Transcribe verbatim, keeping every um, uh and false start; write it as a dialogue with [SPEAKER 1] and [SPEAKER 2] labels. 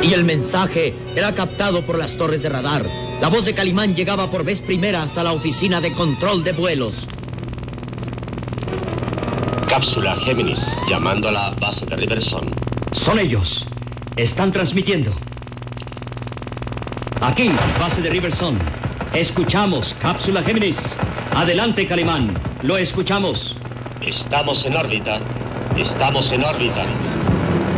[SPEAKER 1] Y el mensaje era captado por las torres de radar. La voz de Calimán llegaba por vez primera hasta la oficina de control de vuelos.
[SPEAKER 2] Cápsula Géminis, llamando a la base de Riverson.
[SPEAKER 3] Son ellos. Están transmitiendo. Aquí, base de Riverson. Escuchamos, Cápsula Géminis. Adelante, Calimán. Lo escuchamos.
[SPEAKER 2] Estamos en órbita. Estamos en órbita.